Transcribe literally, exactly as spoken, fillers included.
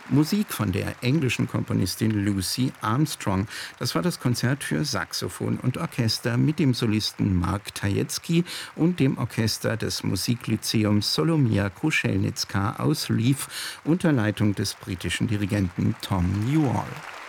Musik von der englischen Komponistin Lucy Armstrong. Das war das Konzert für Saxophon und Orchester mit dem Solisten Mark Tajetsky und dem Orchester des Musiklyzeums Solomia Kruschelnicka aus Lviv unter Leitung des britischen Dirigenten Tom Newall.